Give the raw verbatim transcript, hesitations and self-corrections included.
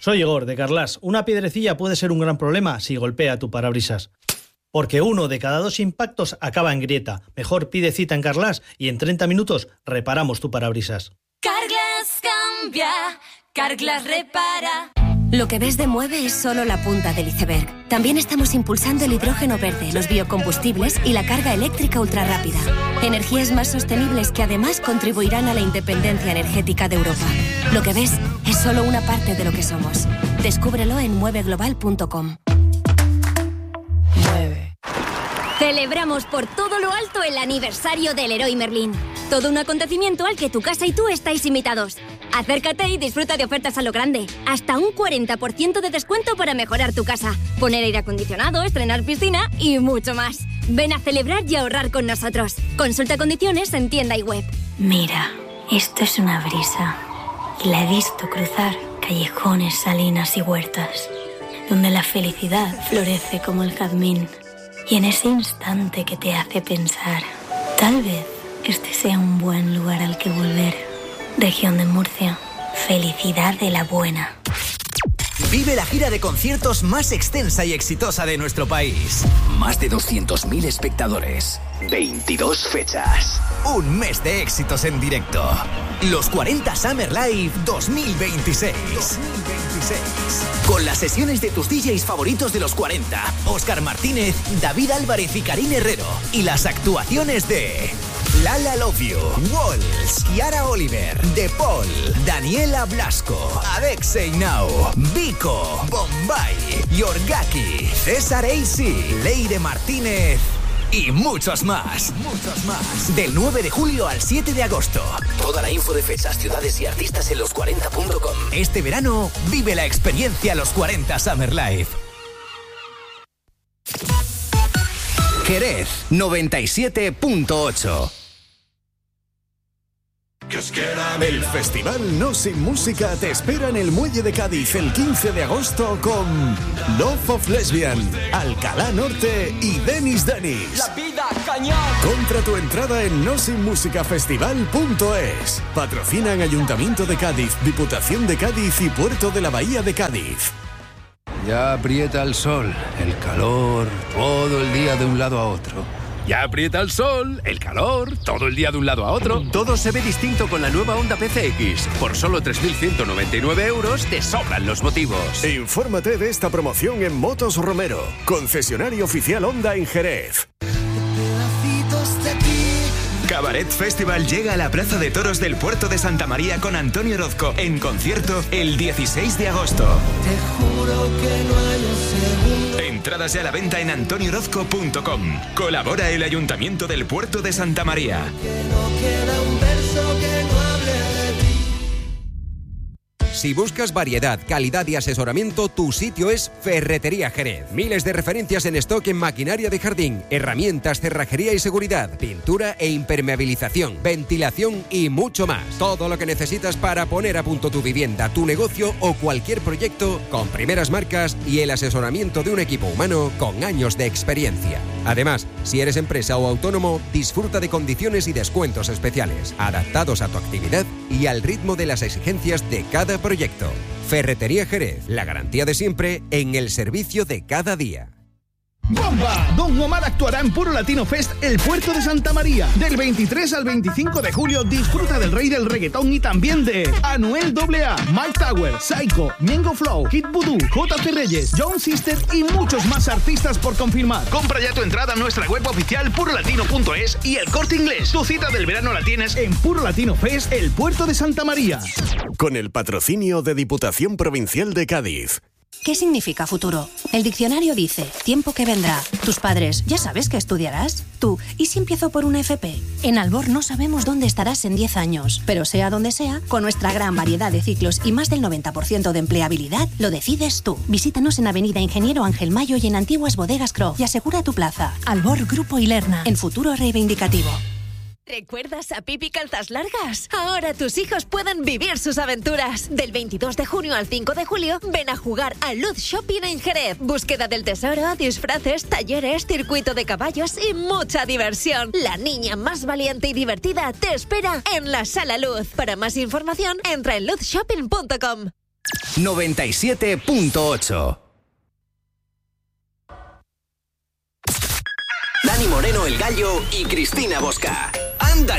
Soy Igor, de Carlas. Una piedrecilla puede ser un gran problema si golpea tu parabrisas. Porque uno de cada dos impactos acaba en grieta. Mejor pide cita en Carlas y en treinta minutos reparamos tu parabrisas. Carglass cambia, Carglass repara. Lo que ves de Mueve es solo la punta del iceberg. También estamos impulsando el hidrógeno verde, los biocombustibles y la carga eléctrica ultrarrápida. Energías más sostenibles que además contribuirán a la independencia energética de Europa. Lo que ves es solo una parte de lo que somos. Descúbrelo en mueve global punto com. Mueve. Celebramos por todo lo alto el aniversario del Leroy Merlin. Todo un acontecimiento al que tu casa y tú estáis invitados. Acércate y disfruta de ofertas a lo grande. Hasta un cuarenta por ciento de descuento para mejorar tu casa. Poner aire acondicionado, estrenar piscina y mucho más. Ven a celebrar y ahorrar con nosotros. Consulta condiciones en tienda y web. Mira, esto es una brisa. Y la he visto cruzar callejones, salinas y huertas, donde la felicidad florece como el jazmín. Y en ese instante que te hace pensar, tal vez este sea un buen lugar al que volver. Región de Murcia. Felicidad de la buena. Vive la gira de conciertos más extensa y exitosa de nuestro país. Más de doscientos mil espectadores. veintidós fechas. Un mes de éxitos en directo. Los cuarenta Summer Live dos mil veintiséis. dos mil veintiséis. Con las sesiones de tus D Js favoritos de los cuarenta. Óscar Martínez, David Álvarez y Karin Herrero. Y las actuaciones de... Lala Love You, Walls, Kiara Oliver, De Paul, Daniela Blasco, Alexei Now, Vico, Bombay, Yorgaki, César A C, Leire Martínez y muchos más. Muchos más. Del nueve de julio al siete de agosto. Toda la info de fechas, ciudades y artistas en los cuarenta punto com. Este verano vive la experiencia Los cuarenta Summer Live. Jerez noventa y siete punto ocho. El Festival No Sin Música te espera en el Muelle de Cádiz el quince de agosto con Love of Lesbian, Alcalá Norte y Denis Denis. La vida cañón. Compra tu entrada en no sin música festival punto es. Patrocinan Ayuntamiento de Cádiz, Diputación de Cádiz y Puerto de la Bahía de Cádiz. Ya aprieta el sol, el calor, todo el día de un lado a otro. Ya aprieta el sol, el calor, todo el día de un lado a otro. Todo se ve distinto con la nueva Honda P C X. Por solo tres mil ciento noventa y nueve euros te sobran los motivos. Infórmate de esta promoción en Motos Romero, concesionario oficial Honda en Jerez. Cabaret Festival llega a la Plaza de Toros del Puerto de Santa María con Antonio Orozco en concierto el dieciséis de agosto. Te juro que no hay un segundo. Entradas ya a la venta en antonio orozco punto com. Colabora el Ayuntamiento del Puerto de Santa María. Que no queda un verso que no hable de ti. Si buscas variedad, calidad y asesoramiento, tu sitio es Ferretería Jerez. Miles de referencias en stock en maquinaria de jardín, herramientas, cerrajería y seguridad, pintura e impermeabilización, ventilación y mucho más. Todo lo que necesitas para poner a punto tu vivienda, tu negocio o cualquier proyecto con primeras marcas y el asesoramiento de un equipo humano con años de experiencia. Además, si eres empresa o autónomo, disfruta de condiciones y descuentos especiales, adaptados a tu actividad y al ritmo de las exigencias de cada proyecto. Ferretería Jerez, la garantía de siempre en el servicio de cada día. ¡Bomba! Don Omar actuará en Puro Latino Fest El Puerto de Santa María. Del veintitrés al veinticinco de julio disfruta del rey del reggaetón y también de Anuel A A, Mike Tower, Psycho, Ñengo Flow, Kid Voodoo, J C Reyes, John Sister y muchos más artistas por confirmar. Compra ya tu entrada en nuestra web oficial puro latino punto es y El Corte Inglés. Tu cita del verano la tienes en Puro Latino Fest El Puerto de Santa María. Con el patrocinio de Diputación Provincial de Cádiz. ¿Qué significa futuro? El diccionario dice, tiempo que vendrá. Tus padres, ¿ya sabes qué estudiarás? Tú, ¿y si empiezo por una F P? En Albor no sabemos dónde estarás en diez años, pero sea donde sea, con nuestra gran variedad de ciclos y más del noventa por ciento de empleabilidad, lo decides tú. Visítanos en Avenida Ingeniero Ángel Mayo y en Antiguas Bodegas Croft y asegura tu plaza. Albor Grupo y Lerna, en futuro reivindicativo. ¿Recuerdas a Pipi Calzas Largas? Ahora tus hijos pueden vivir sus aventuras. Del veintidós de junio al cinco de julio, ven a jugar a Luz Shopping en Jerez. Búsqueda del tesoro, disfraces, talleres, circuito de caballos y mucha diversión. La niña más valiente y divertida te espera en la Sala Luz. Para más información, entra en luz shopping punto com. noventa y siete punto ocho. Dani Moreno el Gallo y Cristina Bosca.